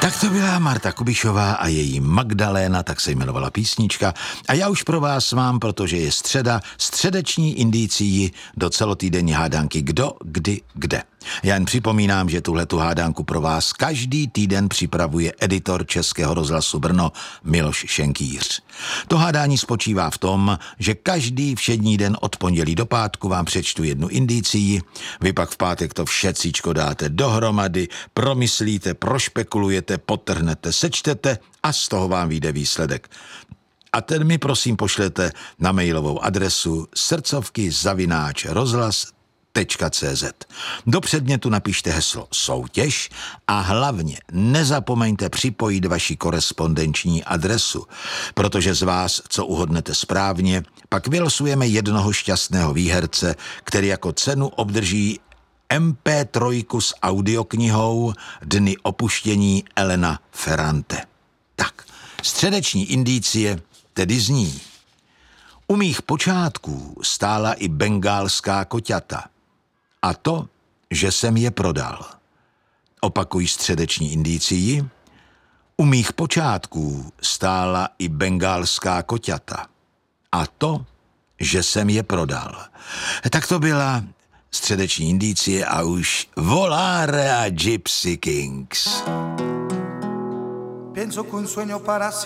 Tak to byla Marta Kubišová a její Magdaléna, tak se jmenovala písnička. A já už pro vás mám, protože je středa, středeční indicii do celotýdenní hádanky Kdo, kdy, kde. Já jen připomínám, že tuhletu hádanku pro vás každý týden připravuje editor Českého rozhlasu Brno Miloš Šenkýř. To hádání spočívá v tom, že každý všední den od pondělí do pátku vám přečtu jednu indicii, vy pak v pátek to všecíčko dáte dohromady, promyslíte, prošpekulujete, potrhnete, sečtete a z toho vám vyjde výsledek. A ten mi prosím pošlete na mailovou adresu srdcovky@rozhlas.cz. Do předmětu napište heslo soutěž a hlavně nezapomeňte připojit vaši korespondenční adresu, protože z vás, co uhodnete správně, pak vylosujeme jednoho šťastného výherce, který jako cenu obdrží MP3 s audioknihou Dny opuštění Elena Ferrante. Tak, středeční indicie tedy zní: u mých počátků stála i bengálská koťata. A to, že jsem je prodal. Opakuji středeční indicii. U mých počátků stála i bengálská koťata. A to, že jsem je prodal. Tak to byla středeční indicie a už Volare a Gypsy Kings.